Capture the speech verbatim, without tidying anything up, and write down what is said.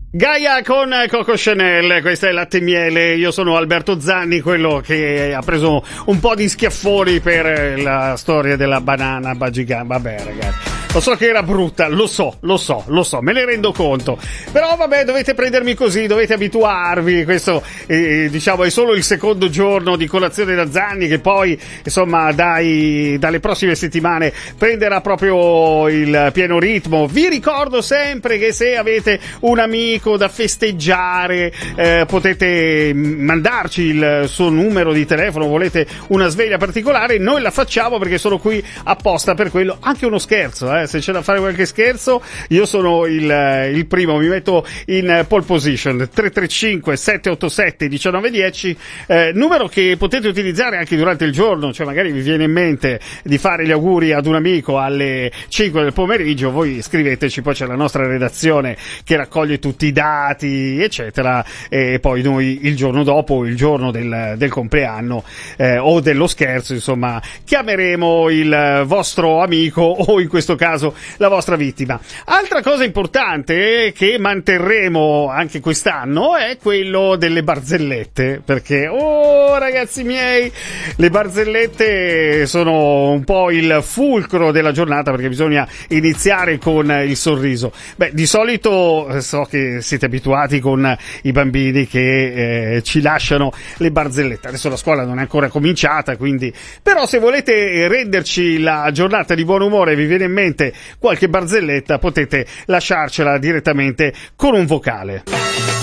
Gaia con Coco Chanel, questa è Latte e Miele, io sono Alberto Zanni, quello che ha preso un po' di schiaffoni per la storia della banana Bagigan. Vabbè ragazzi, lo so che era brutta, lo so, lo so, lo so, me ne rendo conto, però vabbè, dovete prendermi così, dovete abituarvi, questo eh, diciamo è solo il secondo giorno di colazione da Zanni, che poi insomma dai, dalle prossime settimane prenderà proprio il pieno ritmo. Vi ricordo sempre che se avete un amico da festeggiare eh, potete mandarci il suo numero di telefono, volete una sveglia particolare, noi la facciamo perché sono qui apposta per quello, anche uno scherzo, eh, se c'è da fare qualche scherzo io sono il, il primo, mi metto in pole position. Tre tre cinque sette otto sette uno nove uno zero, eh, numero che potete utilizzare anche durante il giorno, cioè magari vi viene in mente di fare gli auguri ad un amico alle cinque del pomeriggio, voi scriveteci, poi c'è la nostra redazione che raccoglie tutti i dati eccetera, e poi noi il giorno dopo, il giorno del, del compleanno eh, o dello scherzo, insomma, chiameremo il vostro amico o in questo caso la vostra vittima. Altra cosa importante che manterremo anche quest'anno è quello delle barzellette, perché oh ragazzi miei, le barzellette sono un po' il fulcro della giornata, perché bisogna iniziare con il sorriso. Beh, di solito so che siete abituati con i bambini che eh, ci lasciano le barzellette. Adesso la scuola non è ancora cominciata, quindi però se volete renderci la giornata di buon umore e vi viene in mente qualche barzelletta, potete lasciarcela direttamente con un vocale.